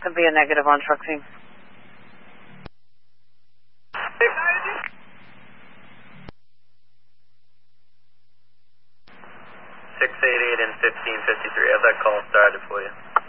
to be a negative on truck team. 688 and 1553. Have that call started for you.